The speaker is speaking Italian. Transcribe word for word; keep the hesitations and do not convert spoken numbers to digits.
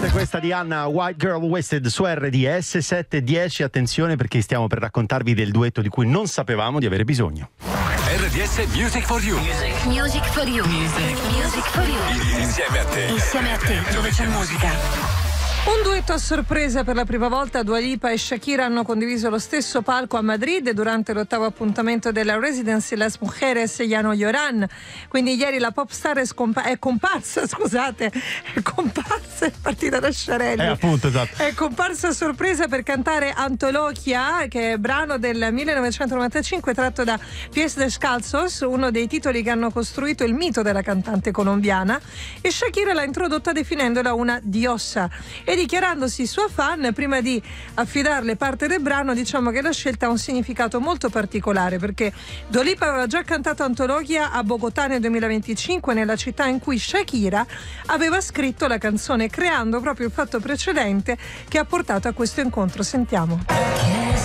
Questa di Anna, White Girl Wasted su R D S sette dieci. Attenzione perché stiamo per raccontarvi del duetto di cui non sapevamo di avere bisogno. R D S Music for You. Music, Music for You. Music, Music for You. Insieme a te. Insieme a te, dove c'è musica. Un duetto a sorpresa per la prima volta. Dua Lipa e Shakira hanno condiviso lo stesso palco a Madrid durante l'ottavo appuntamento della Residency Las Mujeres Ya No Lloran. Quindi ieri la pop star è, scompa- è comparsa, scusate, è comparsa, è partita da Sciarelli. Eh, appunto, esatto. È comparsa a sorpresa per cantare Antoloquia, che è brano del millenovecentonovantacinque tratto da Pies Descalzos, uno dei titoli che hanno costruito il mito della cantante colombiana, e Shakira l'ha introdotta definendola una diosa e dichiarandosi sua fan. Prima di affidarle parte del brano, diciamo che la scelta ha un significato molto particolare, perché Dua Lipa aveva già cantato Antoloquia a Bogotà nel duemilaventicinque, nella città in cui Shakira aveva scritto la canzone, creando proprio il fatto precedente che ha portato a questo incontro. Sentiamo.